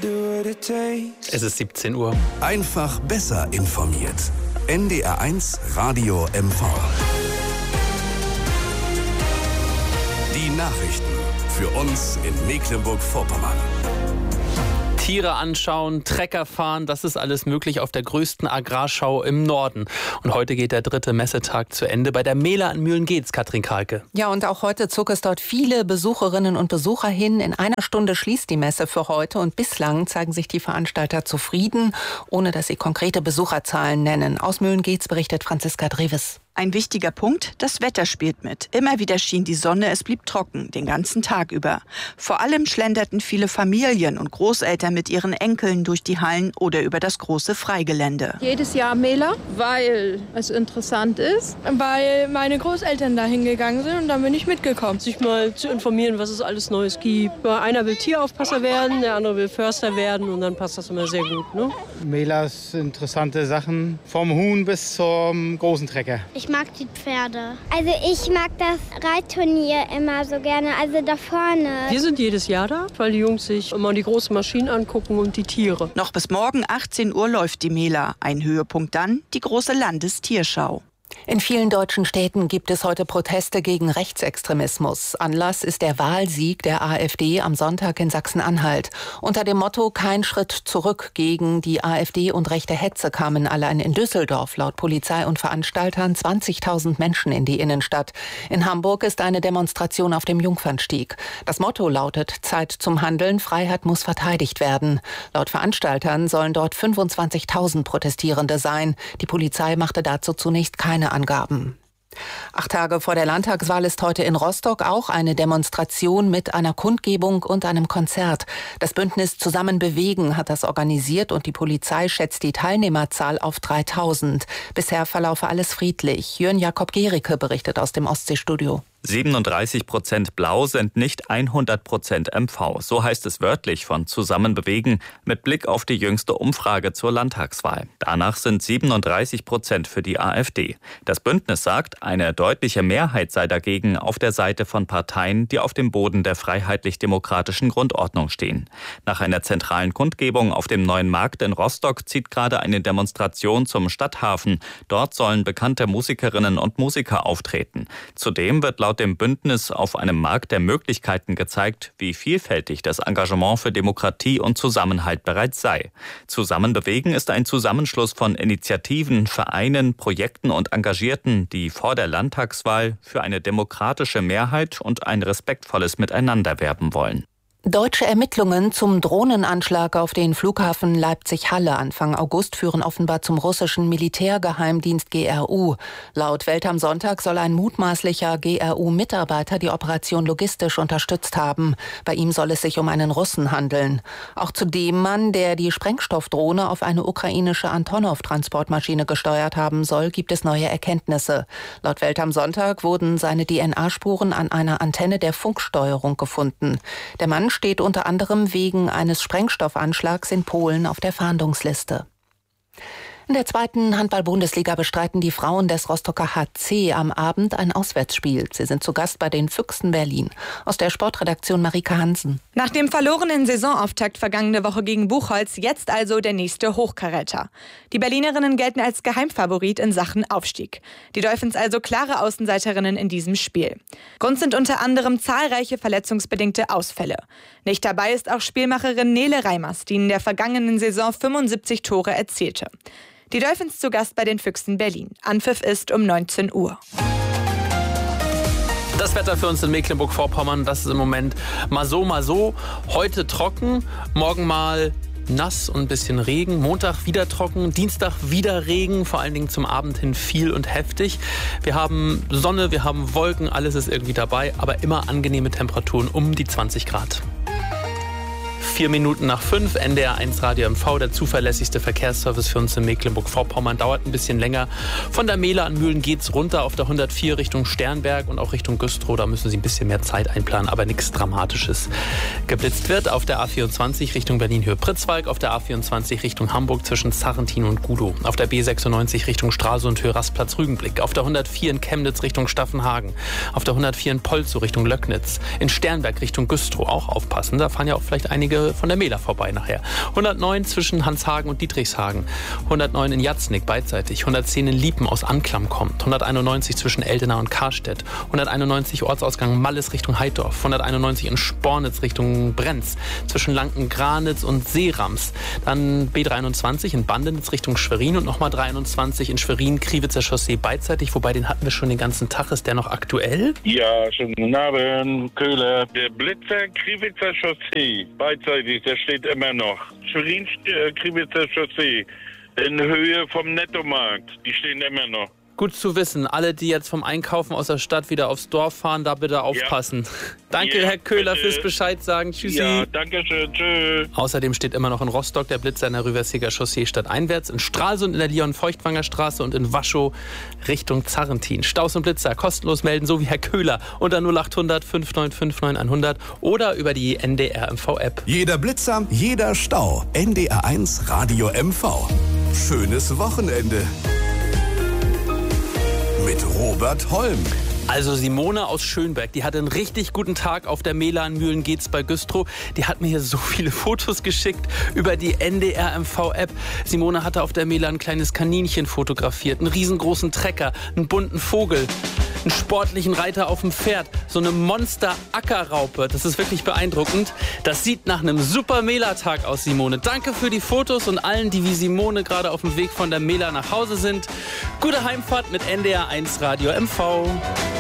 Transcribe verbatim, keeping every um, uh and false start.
Es ist siebzehn Uhr. Einfach besser informiert. N D R eins Radio M V. Die Nachrichten für uns in Mecklenburg-Vorpommern. Tiere anschauen, Trecker fahren, das ist alles möglich auf der größten Agrarschau im Norden. Und heute geht der dritte Messetag zu Ende. Bei der Mela in Mühlen-Geetz, Katrin Karlke. Ja, und auch heute zog es dort viele Besucherinnen und Besucher hin. In einer Stunde schließt die Messe für heute und bislang zeigen sich die Veranstalter zufrieden, ohne dass sie konkrete Besucherzahlen nennen. Aus Mühlen-Geetz berichtet Franziska Dreves. Ein wichtiger Punkt, das Wetter spielt mit. Immer wieder schien die Sonne, es blieb trocken, den ganzen Tag über. Vor allem schlenderten viele Familien und Großeltern mit ihren Enkeln durch die Hallen oder über das große Freigelände. Jedes Jahr Mela, weil es interessant ist. Weil meine Großeltern da hingegangen sind und dann bin ich mitgekommen. Sich mal zu informieren, was es alles Neues gibt. Einer will Tieraufpasser werden, der andere will Förster werden und dann passt das immer sehr gut. Ne? Melas interessante Sachen, vom Huhn bis zum großen Trecker. Ich mag die Pferde. Also ich mag das Reitturnier immer so gerne, also da vorne. Wir sind jedes Jahr da, weil die Jungs sich immer die großen Maschinen angucken und die Tiere. Noch bis morgen achtzehn Uhr läuft die Mela. Ein Höhepunkt dann die große Landestierschau. In vielen deutschen Städten gibt es heute Proteste gegen Rechtsextremismus. Anlass ist der Wahlsieg der AfD am Sonntag in Sachsen-Anhalt. Unter dem Motto "Kein Schritt zurück" gegen die AfD und rechte Hetze kamen allein in Düsseldorf laut Polizei und Veranstaltern zwanzigtausend Menschen in die Innenstadt. In Hamburg ist eine Demonstration auf dem Jungfernstieg. Das Motto lautet "Zeit zum Handeln, Freiheit muss verteidigt werden". Laut Veranstaltern sollen dort fünfundzwanzigtausend Protestierende sein. Die Polizei machte dazu zunächst keine Angaben. Acht Tage vor der Landtagswahl ist heute in Rostock auch eine Demonstration mit einer Kundgebung und einem Konzert. Das Bündnis Zusammen bewegen hat das organisiert und die Polizei schätzt die Teilnehmerzahl auf dreitausend. Bisher verlaufe alles friedlich. Jörn Jakob Gericke berichtet aus dem Ostseestudio. siebenunddreißig Prozent Blau sind nicht hundert Prozent M V. So heißt es wörtlich von Zusammen bewegen mit Blick auf die jüngste Umfrage zur Landtagswahl. Danach sind siebenunddreißig Prozent für die AfD. Das Bündnis sagt, eine deutliche Mehrheit sei dagegen auf der Seite von Parteien, die auf dem Boden der freiheitlich-demokratischen Grundordnung stehen. Nach einer zentralen Kundgebung auf dem Neuen Markt in Rostock zieht gerade eine Demonstration zum Stadthafen. Dort sollen bekannte Musikerinnen und Musiker auftreten. Zudem wird laut dem Bündnis auf einem Markt der Möglichkeiten gezeigt, wie vielfältig das Engagement für Demokratie und Zusammenhalt bereits sei. Zusammen bewegen ist ein Zusammenschluss von Initiativen, Vereinen, Projekten und Engagierten, die vor der Landtagswahl für eine demokratische Mehrheit und ein respektvolles Miteinander werben wollen. Deutsche Ermittlungen zum Drohnenanschlag auf den Flughafen Leipzig-Halle Anfang August führen offenbar zum russischen Militärgeheimdienst G R U. Laut Welt am Sonntag soll ein mutmaßlicher G R U-Mitarbeiter die Operation logistisch unterstützt haben. Bei ihm soll es sich um einen Russen handeln. Auch zu dem Mann, der die Sprengstoffdrohne auf eine ukrainische Antonov-Transportmaschine gesteuert haben soll, gibt es neue Erkenntnisse. Laut Welt am Sonntag wurden seine D N A-Spuren an einer Antenne der Funksteuerung gefunden. Der Mann steht unter anderem wegen eines Sprengstoffanschlags in Polen auf der Fahndungsliste. In der zweiten Handball-Bundesliga bestreiten die Frauen des Rostocker H C am Abend ein Auswärtsspiel. Sie sind zu Gast bei den Füchsen Berlin. Aus der Sportredaktion Marika Hansen. Nach dem verlorenen Saisonauftakt vergangene Woche gegen Buchholz jetzt also der nächste Hochkaräter. Die Berlinerinnen gelten als Geheimfavorit in Sachen Aufstieg. Die Dolphins also klare Außenseiterinnen in diesem Spiel. Grund sind unter anderem zahlreiche verletzungsbedingte Ausfälle. Nicht dabei ist auch Spielmacherin Nele Reimers, die in der vergangenen Saison fünfundsiebzig Tore erzielte. Die Dolphins zu Gast bei den Füchsen Berlin. Anpfiff ist um neunzehn Uhr. Das Wetter für uns in Mecklenburg-Vorpommern, das ist im Moment mal so, mal so. Heute trocken, morgen mal nass und ein bisschen Regen. Montag wieder trocken, Dienstag wieder Regen, vor allen Dingen zum Abend hin viel und heftig. Wir haben Sonne, wir haben Wolken, alles ist irgendwie dabei, aber immer angenehme Temperaturen um die zwanzig Grad. Vier Minuten nach fünf, N D R eins Radio M V, der zuverlässigste Verkehrsservice für uns in Mecklenburg-Vorpommern. Dauert ein bisschen länger. Von der Mela an Mühlen-Geetz runter auf der hundertvier Richtung Sternberg und auch Richtung Güstrow. Da müssen Sie ein bisschen mehr Zeit einplanen, aber nichts Dramatisches. Geblitzt wird auf der A vierundzwanzig Richtung Berlin-Höhe-Pritzwalk, auf der A vierundzwanzig Richtung Hamburg zwischen Sarrentin und Gudow, auf der B sechsundneunzig Richtung Stralsund Höhe Rastplatz-Rügenblick, auf der hundertvier in Chemnitz Richtung Staffenhagen, auf der hundertvier in Polzow Richtung Löcknitz, in Sternberg Richtung Güstrow auch aufpassen. Da fahren ja auch vielleicht einige äh, von der Mela vorbei nachher. hundertneun zwischen Hanshagen und Dietrichshagen. hundertneun in Jatznick beidseitig. hundertzehn in Liepen aus Anklam kommt. hunderteinundneunzig zwischen Eldena und Karstedt. hunderteinundneunzig Ortsausgang Malles Richtung Heidorf. hunderteinundneunzig in Spornitz Richtung Brenz. Zwischen Lanken-Granitz und Seerams. Dann B dreiundzwanzig in Bandenitz Richtung Schwerin und nochmal dreiundzwanzig in Schwerin, Kriwitzer Chaussee beidseitig. Wobei, den hatten wir schon den ganzen Tag. Ist der noch aktuell? Ja, schönen guten Abend, Köhler. Der Blitzer Kriwitzer Chaussee, beidseitig, der steht immer noch. Schwerin äh, Kriwitzer Chaussee, in Höhe vom Nettomarkt, die stehen immer noch. Gut zu wissen. Alle, die jetzt vom Einkaufen aus der Stadt wieder aufs Dorf fahren, da bitte aufpassen. Ja. Danke, ja, Herr Köhler, bitte. Fürs Bescheid sagen. Tschüssi. Ja, danke schön. Tschüss. Außerdem steht immer noch in Rostock der Blitzer in der Rüversiger Chaussee stadteinwärts, in Stralsund in der Leon-Feuchtwanger Straße und in Waschow Richtung Zarrentin. Staus und Blitzer kostenlos melden, so wie Herr Köhler, unter null achthundert fünf neun fünf neun hundert oder über die N D R M V-App. Jeder Blitzer, jeder Stau. N D R eins Radio M V. Schönes Wochenende. Mit Robert Holm. Also Simone aus Schönberg, die hatte einen richtig guten Tag auf der Mela in Mühlen-Geetz bei Güstrow. Die hat mir hier so viele Fotos geschickt über die N D R M V-App. Simone hatte auf der Mela ein kleines Kaninchen fotografiert, einen riesengroßen Trecker, einen bunten Vogel, einen sportlichen Reiter auf dem Pferd, so eine Monster-Ackerraupe. Das ist wirklich beeindruckend. Das sieht nach einem super Mela-Tag aus, Simone. Danke für die Fotos und allen, die wie Simone gerade auf dem Weg von der Mela nach Hause sind. Gute Heimfahrt mit N D R eins Radio M V.